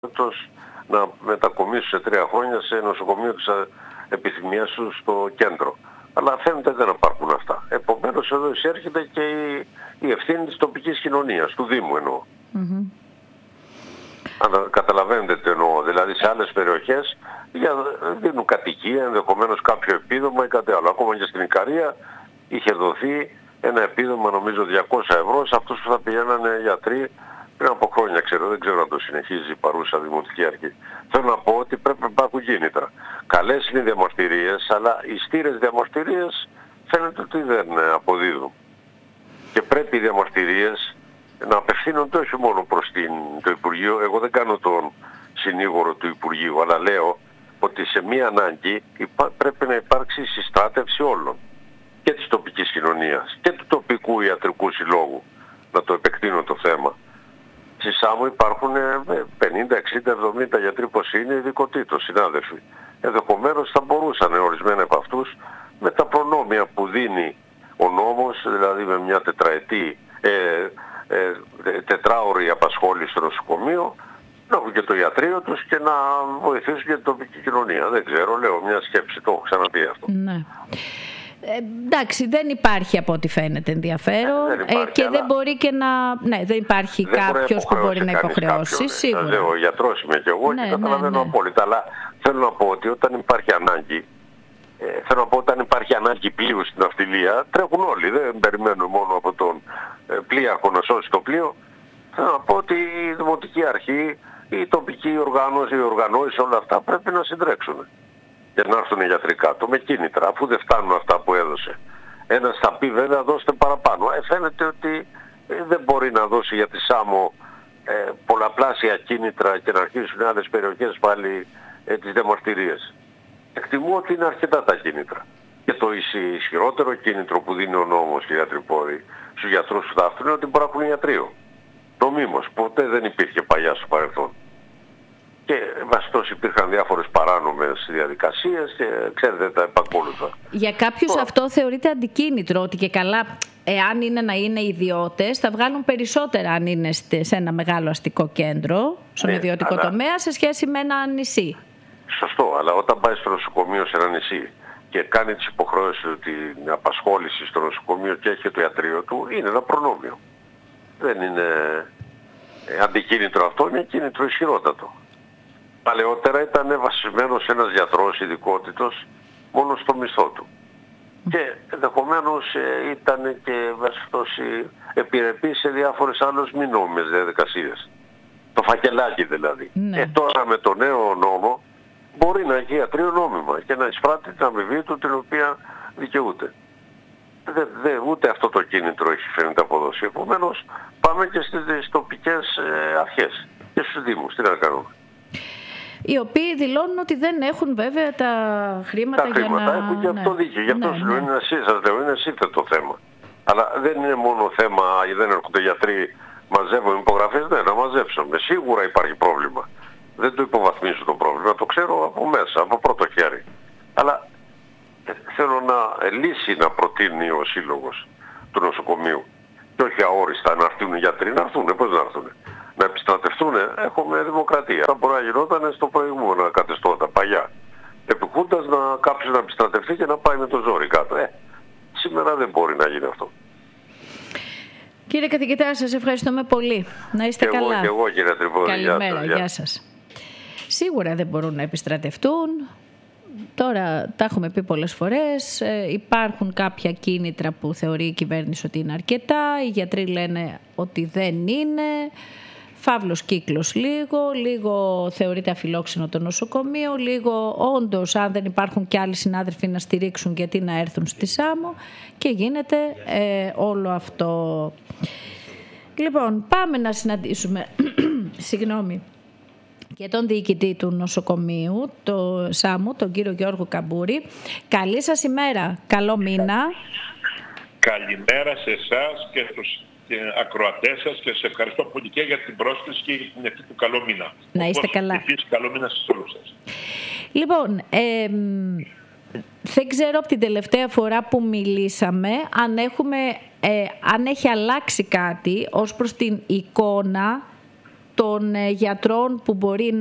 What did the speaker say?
να μετακομίσουν σε 3 χρόνια σε νοσοκομείο της επιθυμίας τους στο κέντρο. Αλλά φαίνεται δεν υπάρχουν αυτά. Επομένως εδώ εισέρχεται και η ευθύνη της τοπικής κοινωνίας, του Δήμου εννοώ. Αν καταλαβαίνετε τι εννοώ, δηλαδή σε άλλες περιοχές δίνουν κατοικία, ενδεχομένως κάποιο επίδομα ή κάτι άλλο. Ακόμα και στην Ικαρία είχε δοθεί ένα επίδομα νομίζω 200 ευρώ σε αυτούς που θα πηγαίνανε γιατροί πριν από χρόνια, δεν ξέρω αν το συνεχίζει η παρούσα Δημοτική Αρχή. Θέλω να πω ότι πρέπει να υπάρχουν κίνητρα. Καλές είναι οι διαμαρτυρίες, αλλά οι στήρες διαμαρτυρίες φαίνεται ότι δεν αποδίδουν. Και πρέπει οι διαμαρτυρίες να απευθύνονται όχι μόνο προς το Υπουργείο. Εγώ δεν κάνω τον συνήγορο του Υπουργείου, αλλά λέω ότι σε μία ανάγκη πρέπει να υπάρξει συστράτευση όλων. Και της τοπικής κοινωνίας και του τοπικού ιατρικού συλλόγου. Να το επεκτείνω το θέμα. Στη Σάμο υπάρχουν 50, 60, 70 γιατροί πως είναι ειδικοτήτως, συνάδελφοι. Ενδεχομένως θα μπορούσαν ορισμένοι από αυτούς με τα προνόμια που δίνει ο νόμος, δηλαδή με μια τετράωρη απασχόληση στο νοσοκομείο, να έχουν και το ιατρείο τους και να βοηθήσουν και την τοπική κοινωνία. Δεν ξέρω, λέω μια σκέψη, το έχω ξαναπεί αυτό. Ναι. Εντάξει, δεν υπάρχει από ό,τι φαίνεται ενδιαφέρον και δεν μπορεί και να... Ναι, δεν υπάρχει κάποιος που μπορεί να υποχρεώσει, σίγουρα. Ο γιατρός είμαι και εγώ και καταλαβαίνω απόλυτα, αλλά θέλω να πω ότι όταν υπάρχει ανάγκη, πλοίου στην ναυτιλία, τρέχουν όλοι, δεν περιμένουν μόνο από τον πλοίαρχο να σώσει το πλοίο. Θέλω να πω ότι η Δημοτική Αρχή, η τοπική οργάνωση, οι οργανώσεις, όλα αυτά πρέπει να συντρέξουν. Και να έρθουν οι γιατροί κάτω με κίνητρα, αφού δεν φτάνουν αυτά που έδωσε. Ένας θα πει βέβαια δώστε παραπάνω. Φαίνεται ότι δεν μπορεί να δώσει για τη Σάμο πολλαπλάσια κίνητρα και να αρχίσουν άλλες περιοχές πάλι τις διαμαρτυρίες. Εκτιμώ ότι είναι αρκετά τα κίνητρα. Και το ισχυρότερο κίνητρο που δίνει ο νόμος οι ιατρικόροι στους γιατρούς που θα έρθουν είναι ότι μπορεί να έχουν ιατρείο. Νομίμως, ποτέ δεν υπήρχε παλιά στο παρελθόν. Και βαστός υπήρχαν διάφορες παράνομες διαδικασίες και ξέρετε τα επακόλουθα. Για κάποιους αυτό θεωρείται αντικίνητρο, ότι και καλά εάν είναι να είναι ιδιώτες θα βγάλουν περισσότερα αν είναι σε ένα μεγάλο αστικό κέντρο, στον ιδιωτικό τομέα, σε σχέση με ένα νησί. Σωστό, αλλά όταν πάει στο νοσοκομείο σε ένα νησί και κάνει τις υποχρεώσεις του την απασχόληση στο νοσοκομείο και έχει το ιατρείο του, είναι ένα προνόμιο. Δεν είναι αντικίνητρο αυτό, είναι κίνητρο ισχυρότατο. Παλαιότερα ήταν βασισμένος ένας γιατρός ειδικότητος μόνο στο μισθό του. Και ενδεχομένως ήταν και επιρρεπής σε διάφορες άλλες μη νόμιμες διαδικασίες. Το φακελάκι δηλαδή. Τώρα με το νέο νόμο μπορεί να έχει ιατρείο νόμιμα και να εισπράττει την αμοιβή του την οποία δικαιούται. Ούτε αυτό το κίνητρο έχει φαίνεται αποδώσει. Επομένως πάμε και στις τοπικές αρχές και στους δήμους. Τι να κάνουμε. Οι οποίοι δηλώνουν ότι δεν έχουν βέβαια τα χρήματα για να... Τα έχουν και αυτό δίκιο. Γι' αυτό είναι σύνθετο θέμα. Αλλά δεν είναι μόνο θέμα, δεν έρχονται γιατροί, μαζεύουν υπογραφές, να μαζέψουμε. Σίγουρα υπάρχει πρόβλημα. Δεν το υποβαθμίζω το πρόβλημα, το ξέρω από μέσα, από πρώτο χέρι. Αλλά θέλω λύση να προτείνει ο σύλλογος του νοσοκομείου. Και όχι αόριστα να έρθουν οι γιατροί, να έρθουν. Πώς να έρθουν. Να επιστρατευτούν, έχουμε δημοκρατία. Θα μπορεί να γινόταν στο προηγούμενο καθεστώτα, παλιά. Επιχούντας κάποιος να επιστρατευτεί και να πάει με το ζόρι κάτω. Σήμερα δεν μπορεί να γίνει αυτό. Κύριε καθηγητά, σας ευχαριστούμε πολύ. Να είστε καλά. Και εγώ κύριε Τρυπόδη. Καλημέρα, γεια σας. Σίγουρα δεν μπορούν να επιστρατευτούν. Τώρα τα έχουμε πει πολλές φορές. Υπάρχουν κάποια κίνητρα που θεωρεί η κυβέρνηση ότι είναι αρκετά. Οι γιατροί λένε ότι δεν είναι. Φαύλος κύκλος λίγο θεωρείται αφιλόξενο το νοσοκομείο, λίγο όντως αν δεν υπάρχουν και άλλοι συνάδελφοι να στηρίξουν γιατί να έρθουν στη Σάμο και γίνεται όλο αυτό. Λοιπόν, πάμε να συναντήσουμε και τον διοικητή του νοσοκομείου, το Σάμου, τον κύριο Γιώργο Καμπούρη. Καλή σας ημέρα, καλό μήνα. Καλημέρα σε εσάς και στους ακροατές σας και σε ευχαριστώ πολύ και για την πρόσκληση και για την ευχή του καλό μήνα. Να είστε καλά. Επίσης καλό μήνα σε όλους σας. Λοιπόν, δεν ξέρω από την τελευταία φορά που μιλήσαμε αν έχει αλλάξει κάτι ως προς την εικόνα των γιατρών που μπορεί